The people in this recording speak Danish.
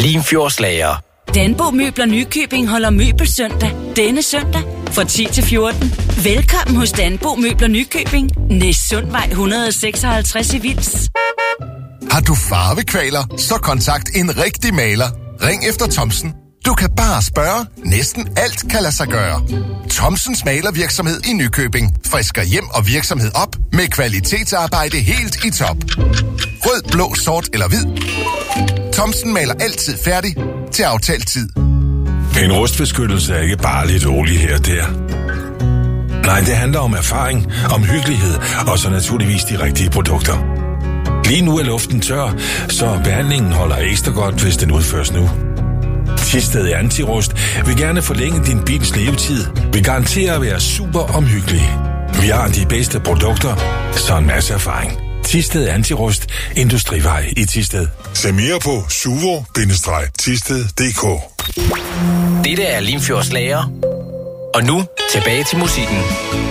Limfjordslager. Danbo Møbler Nykøbing holder møbelsøndag denne søndag fra 10 til 14. Velkommen hos Danbo Møbler Nykøbing. Næssundvej 156 i Vils. Har du farvekvaler? Så kontakt en rigtig maler. Ring efter Thomsen. Du kan bare spørge. Næsten alt kan lade sig gøre. Thomsens malervirksomhed i Nykøbing frisker hjem og virksomhed op med kvalitetsarbejde helt i top. Rød, blå, sort eller hvid. Thomsen maler altid færdig til aftalt tid. En rustbeskyttelse er ikke bare lidt olie her og der. Nej, det handler om erfaring, om hyggelighed og så naturligvis de rigtige produkter. Lige nu er luften tør, så behandlingen holder ekstra godt, hvis den udføres nu. Thisted Antirust vil gerne forlænge din bils levetid. Vi garanterer at være super omhyggelige. Vi har de bedste produkter, så en masse erfaring. Thisted Antirust, Industrivej i Thisted. Se mere på suvo-thisted.dk. Dette er Limfjordslager. Og nu tilbage til musikken.